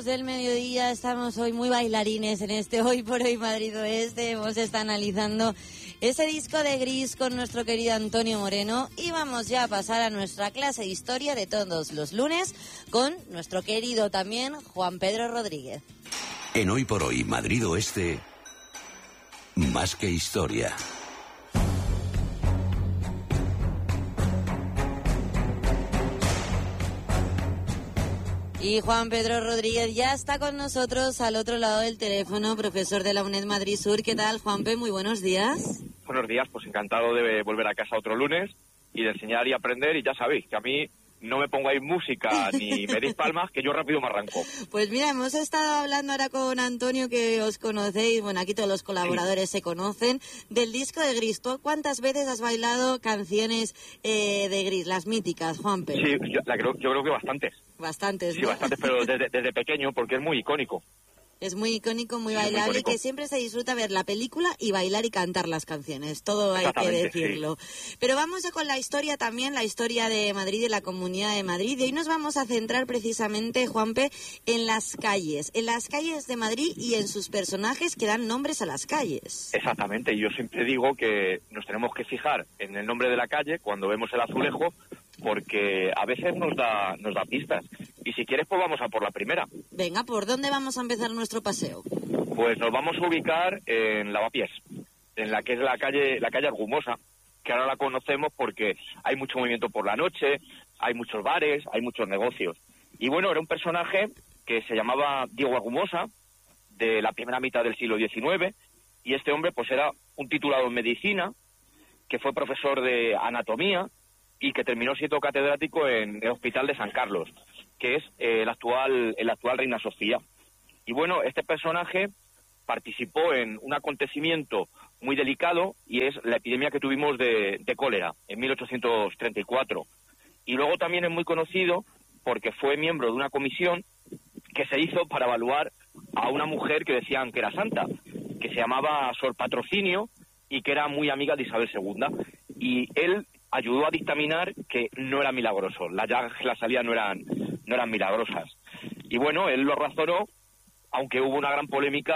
Del mediodía estamos hoy muy bailarines en este Hoy por Hoy Madrid Oeste. Hemos estado analizando ese disco de Gris con nuestro querido Antonio Moreno y vamos ya a pasar a nuestra clase de historia de todos los lunes con nuestro querido también Juan Pedro Rodríguez. En Hoy por Hoy Madrid Oeste, más que historia. Y Juan Pedro Rodríguez ya está con nosotros al otro lado del teléfono, profesor de la UNED Madrid Sur. ¿Qué tal, Juanpe? Muy buenos días. Buenos días, pues encantado de volver a casa otro lunes y de enseñar y aprender. Y ya sabéis que a mí no me pongáis música ni me deis palmas, que yo rápido me arranco. Pues mira, hemos estado hablando ahora con Antonio, que os conocéis, bueno, aquí todos los colaboradores se conocen, del disco de Gris. ¿Tú cuántas veces has bailado canciones de Gris, las míticas, Juanpe? Sí, yo creo que bastantes. Bastantes, ¿no? Sí, bastantes, pero desde pequeño, porque es muy icónico. Es muy icónico, muy bailable, y que siempre se disfruta ver la película y bailar y cantar las canciones, todo hay que decirlo. Sí. Pero vamos ya con la historia también, la historia de Madrid, de la Comunidad de Madrid, y hoy nos vamos a centrar precisamente, Juanpe, en las calles de Madrid y en sus personajes que dan nombres a las calles. Exactamente, y yo siempre digo que nos tenemos que fijar en el nombre de la calle cuando vemos el azulejo, porque a veces nos da pistas. Y si quieres, pues vamos a por la primera. Venga, ¿por dónde vamos a empezar nuestro paseo? Pues nos vamos a ubicar en Lavapiés, en la que es la calle Argumosa, que ahora la conocemos porque hay mucho movimiento por la noche, hay muchos bares, hay muchos negocios. Y bueno, era un personaje que se llamaba Diego Argumosa, de la primera mitad del siglo XIX, y este hombre pues era un titulado en medicina, que fue profesor de anatomía, y que terminó siendo catedrático en el Hospital de San Carlos, que es el actual Reina Sofía. Y bueno, este personaje participó en un acontecimiento muy delicado, y es la epidemia que tuvimos de cólera en 1834. Y luego también es muy conocido porque fue miembro de una comisión que se hizo para evaluar a una mujer que decían que era santa, que se llamaba Sor Patrocinio y que era muy amiga de Isabel II. Y él ayudó a dictaminar que no era milagroso, las llagas que la salida no eran milagrosas. Y bueno, él lo razonó, aunque hubo una gran polémica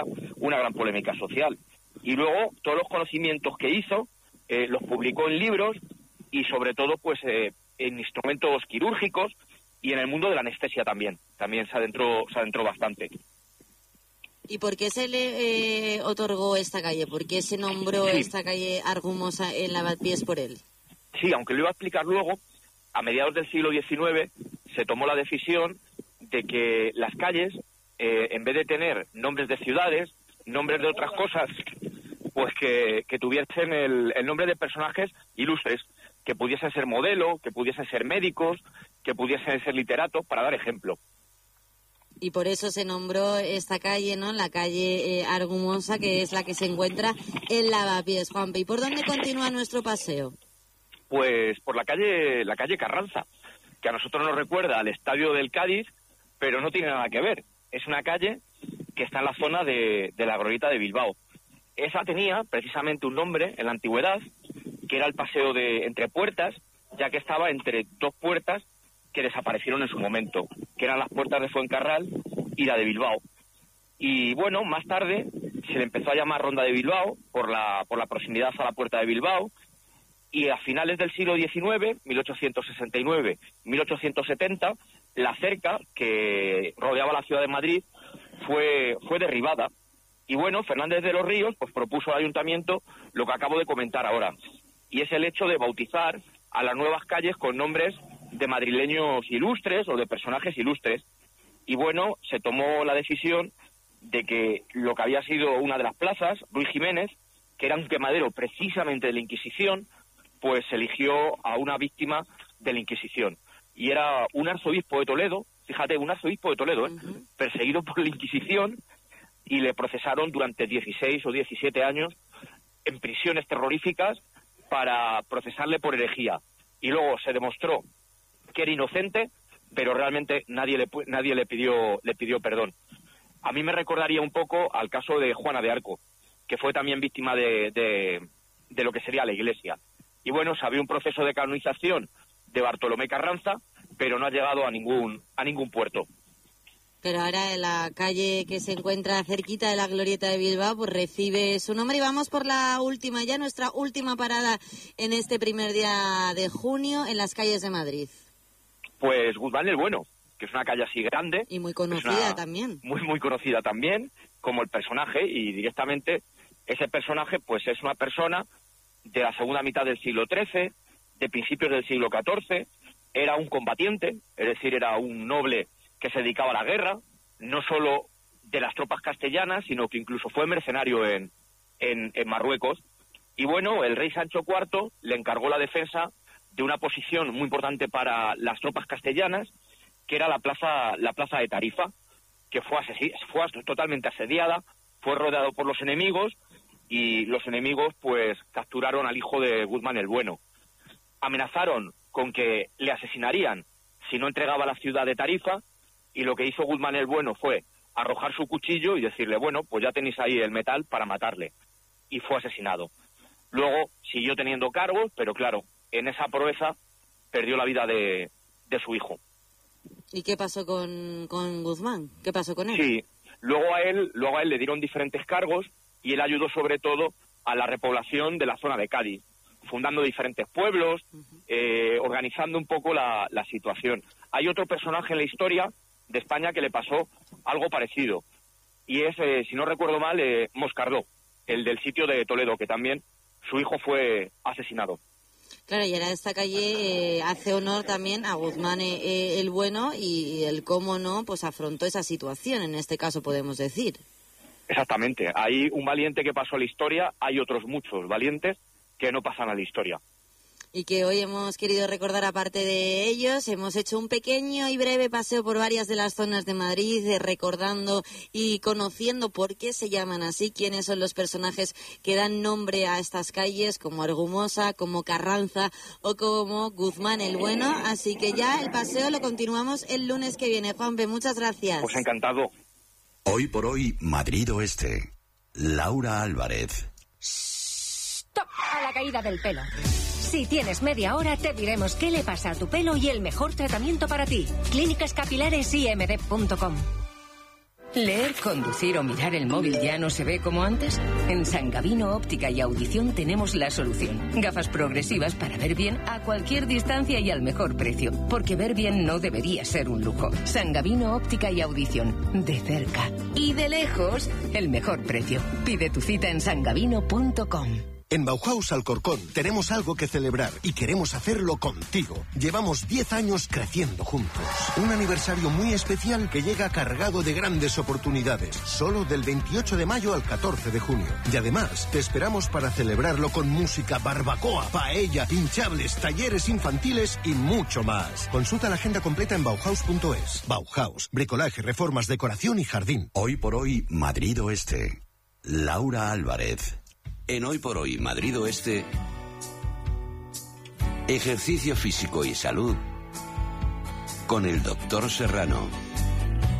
social. Y luego todos los conocimientos que hizo los publicó en libros y sobre todo pues en instrumentos quirúrgicos y en el mundo de la anestesia también se adentró bastante. ¿Y por qué se le otorgó esta calle? ¿Por qué se nombró esta calle Argumosa en Lavapiés por él? Sí, aunque lo iba a explicar luego, a mediados del siglo XIX se tomó la decisión de que las calles, en vez de tener nombres de ciudades, nombres de otras cosas, pues que tuviesen el nombre de personajes ilustres, que pudiesen ser modelo, que pudiesen ser médicos, que pudiesen ser literatos, para dar ejemplo. Y por eso se nombró esta calle, ¿no? La calle Argumosa, que es la que se encuentra en Lavapiés, Juanpe. ¿Y por dónde continúa nuestro paseo? Pues por la calle Carranza, que a nosotros nos recuerda al estadio del Cádiz, pero no tiene nada que ver. Es una calle que está en la zona de la glorieta de Bilbao. Esa tenía precisamente un nombre en la antigüedad, que era el paseo de Entre Puertas, ya que estaba entre dos puertas que desaparecieron en su momento, que eran las puertas de Fuencarral y la de Bilbao. Y bueno, más tarde se le empezó a llamar Ronda de Bilbao por la proximidad a la puerta de Bilbao. Y a finales del siglo XIX, 1869, 1870, la cerca que rodeaba la ciudad de Madrid fue derribada. Y bueno, Fernández de los Ríos pues propuso al ayuntamiento lo que acabo de comentar ahora, y es el hecho de bautizar a las nuevas calles con nombres de madrileños ilustres o de personajes ilustres. Y bueno, se tomó la decisión de que lo que había sido una de las plazas, Luis Jiménez, que era un quemadero precisamente de la Inquisición, pues eligió a una víctima de la Inquisición. Y era un arzobispo de Toledo, fíjate, un arzobispo de Toledo, perseguido por la Inquisición, y le procesaron durante 16 o 17 años en prisiones terroríficas para procesarle por herejía. Y luego se demostró que era inocente, pero realmente nadie le pidió perdón. A mí me recordaría un poco al caso de Juana de Arco, que fue también víctima de lo que sería la Iglesia. Y bueno, se abrió un proceso de canonización de Bartolomé Carranza, pero no ha llegado a ningún puerto. Pero ahora la calle que se encuentra cerquita de la Glorieta de Bilbao pues recibe su nombre. Y vamos por la última, ya nuestra última parada en este primer día de junio en las calles de Madrid. Pues Guzmán el Bueno, que es una calle así grande. Y muy conocida también. Muy conocida también, como el personaje, y directamente ese personaje pues es una persona de la segunda mitad del siglo XIII, de principios del siglo XIV, era un combatiente, es decir, era un noble que se dedicaba a la guerra, no solo de las tropas castellanas, sino que incluso fue mercenario en Marruecos. Y bueno, el rey Sancho IV le encargó la defensa de una posición muy importante para las tropas castellanas, que era la plaza de Tarifa, que fue totalmente asediada, fue rodeado por los enemigos, y los enemigos pues capturaron al hijo de Guzmán el Bueno. Amenazaron con que le asesinarían si no entregaba la ciudad de Tarifa, y lo que hizo Guzmán el Bueno fue arrojar su cuchillo y decirle, bueno, pues ya tenéis ahí el metal para matarle. Y fue asesinado. Luego siguió teniendo cargos, pero claro, en esa proeza perdió la vida de su hijo. ¿Y qué pasó con Guzmán? ¿Qué pasó con él? Sí, luego a él le dieron diferentes cargos, y él ayudó sobre todo a la repoblación de la zona de Cádiz, fundando diferentes pueblos, organizando un poco la situación. Hay otro personaje en la historia de España que le pasó algo parecido, y es, si no recuerdo mal, Moscardó, el del sitio de Toledo, que también su hijo fue asesinado. Claro, y ahora esta calle hace honor también a Guzmán el Bueno, y el cómo no, pues afrontó esa situación, en este caso podemos decir. Exactamente, hay un valiente que pasó a la historia, hay otros muchos valientes que no pasan a la historia. Y que hoy hemos querido recordar, aparte de ellos, hemos hecho un pequeño y breve paseo por varias de las zonas de Madrid, recordando y conociendo por qué se llaman así, quiénes son los personajes que dan nombre a estas calles, como Argumosa, como Carranza o como Guzmán el Bueno. Así que ya el paseo lo continuamos el lunes que viene. Juanpe, muchas gracias. Pues encantado. Hoy por hoy, Madrid Oeste. Laura Álvarez. ¡Stop! A la caída del pelo. Si tienes media hora, te diremos qué le pasa a tu pelo y el mejor tratamiento para ti. ClínicasCapilaresIMD.com. ¿Leer, conducir o mirar el móvil ya no se ve como antes? En San Gabino Óptica y Audición tenemos la solución. Gafas progresivas para ver bien a cualquier distancia y al mejor precio. Porque ver bien no debería ser un lujo. San Gabino Óptica y Audición. De cerca y de lejos, el mejor precio. Pide tu cita en sangabino.com. En Bauhaus Alcorcón tenemos algo que celebrar y queremos hacerlo contigo. Llevamos 10 años creciendo juntos. Un aniversario muy especial que llega cargado de grandes oportunidades. Solo del 28 de mayo al 14 de junio. Y además te esperamos para celebrarlo con música, barbacoa, paella, hinchables, talleres infantiles y mucho más. Consulta la agenda completa en Bauhaus.es. Bauhaus, bricolaje, reformas, decoración y jardín. Hoy por hoy, Madrid Oeste. Laura Álvarez. En Hoy por Hoy, Madrid Oeste, ejercicio físico y salud con el Dr. Serrano.